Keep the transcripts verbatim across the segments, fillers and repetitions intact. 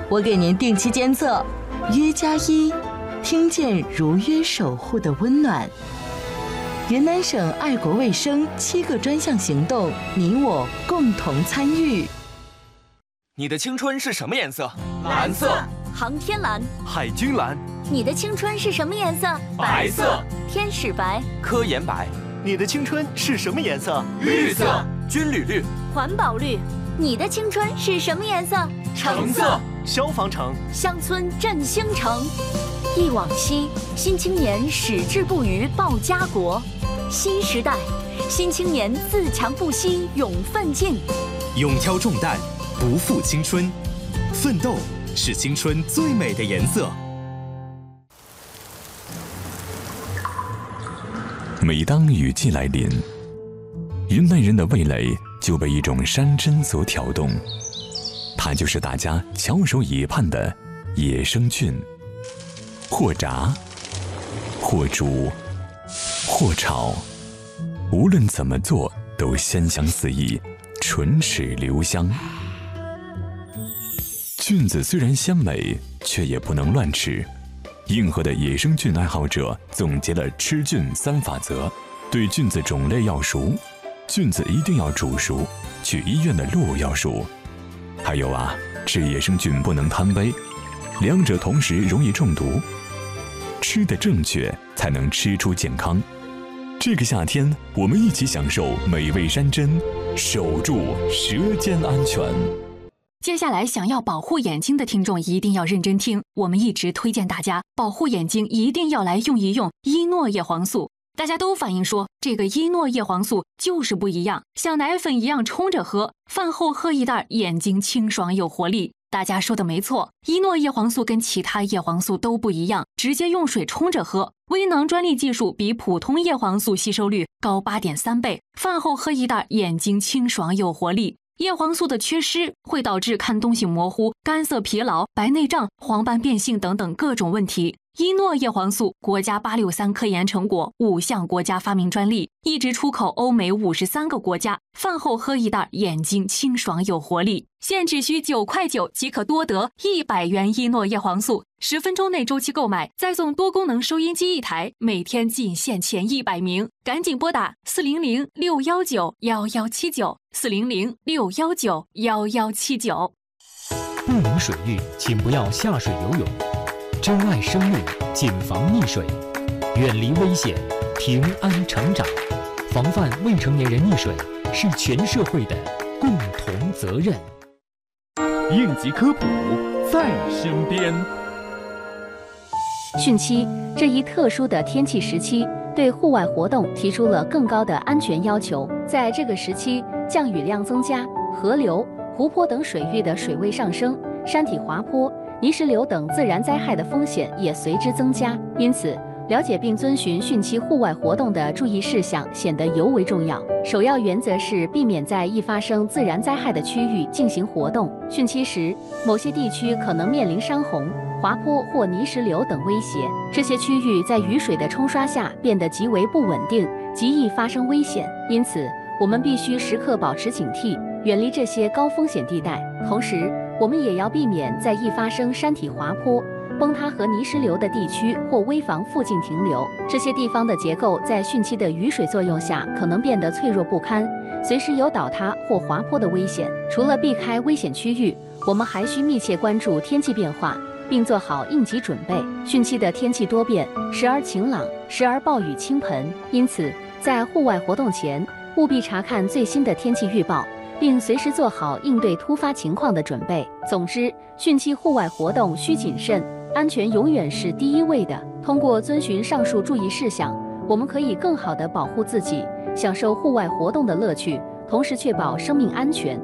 我给您定期监测，约加一，听见如约守护的温暖。云南省爱国卫生七个专项行动，你我共同参与。 你的青春是什么颜色？ 蓝色。 航天蓝。 海军蓝。 你的青春是什么颜色？ 白色。 天使白。 科研白。 你的青春是什么颜色？ 绿色。 军旅绿。 环保绿。你的青春是什么颜色？ 橙色。 消防橙。 乡村振兴城。忆往昔，新青年矢志不渝报家国。新时代，新青年自强不息勇奋进。 勇挑重担，不负青春，奋斗是青春最美的颜色。 每当雨季来临，云南人的味蕾就被一种山珍所挑动，它就是大家翘首以盼的野生菌。或炸，或煮，或炒，无论怎么做都鲜香四溢，唇齿留香。菌子虽然鲜美，却也不能乱吃。硬核的野生菌爱好者总结了吃菌三法则：对菌子种类要熟，菌子一定要煮熟，去医院的路要熟。还有啊，吃野生菌不能贪杯，两者同时容易中毒。吃得正确，才能吃出健康。这个夏天，我们一起享受美味山珍，守住舌尖安全。 接下来，想要保护眼睛的听众一定要认真听，我们一直推荐大家保护眼睛，一定要来用一用伊诺叶黄素。大家都反映说，这个伊诺叶黄素就是不一样，像奶粉一样冲着喝，饭后喝一袋，眼睛清爽有活力。大家说的没错，伊诺叶黄素跟其他叶黄素都不一样，直接用水冲着喝。微囊专利技术比普通叶黄素吸收率高 八点三 倍，饭后喝一袋，眼睛清爽有活力。叶黄素的缺失会导致看东西模糊、干涩疲劳、白内障、黄斑变性等等各种问题。伊诺叶黄素国家八六三科研成果，五项国家发明专利，一直出口欧美五十三个国家。饭后喝一袋，眼睛清爽有活力。现只需九块九即可多得一百元伊诺叶黄素，十分钟内周期购买，再送多功能收音机一台，每天仅限前一百名，赶紧拨打四零零六幺九幺幺七九四零零六幺九幺幺七九。 不明水域，请不要下水游泳。珍爱生命，谨防溺水，远离危险，平安成长。防范未成年人溺水是全社会的共同责任。 应急科普在身边。 汛期这一特殊的天气时期，对户外活动提出了更高的安全要求。在这个时期，降雨量增加，河流、湖泊等水域的水位上升，山体滑坡、泥石流等自然灾害的风险也随之增加。因此，了解并遵循汛期户外活动的注意事项显得尤为重要。首要原则是避免在易发生自然灾害的区域进行活动。汛期时，某些地区可能面临山洪、滑坡或泥石流等威胁，这些区域在雨水的冲刷下变得极为不稳定，极易发生危险。因此，我们必须时刻保持警惕，远离这些高风险地带。同时，我们也要避免在易发生山体滑坡、崩塌和泥石流的地区或危房附近停留。这些地方的结构在汛期的雨水作用下可能变得脆弱不堪，随时有倒塌或滑坡的危险。除了避开危险区域，我们还需密切关注天气变化，并做好应急准备。汛期的天气多变，时而晴朗，时而暴雨倾盆，因此在户外活动前，务必查看最新的天气预报，并随时做好应对突发情况的准备。总之，汛期户外活动需谨慎，安全永远是第一位的。通过遵循上述注意事项，我们可以更好地保护自己，享受户外活动的乐趣，同时确保生命安全。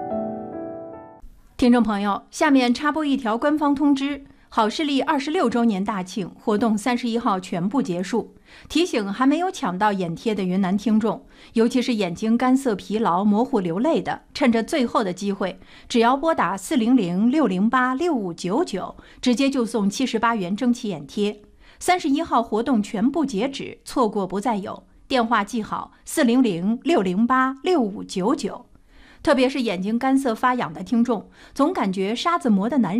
听众朋友，下面插播一条官方通知：好视力二十六周年大庆活动三十一号全部结束。提醒还没有抢到眼贴的云南听众，尤其是眼睛干涩、疲劳、模糊、流泪的，趁着最后的机会，只要拨打四零零六零八六五九九，直接就送七十八元蒸汽眼贴。三十一号活动全部截止，错过不再有。电话记好：四零零六零八六五九九。特别是眼睛干涩发痒的听众，总感觉沙子磨得难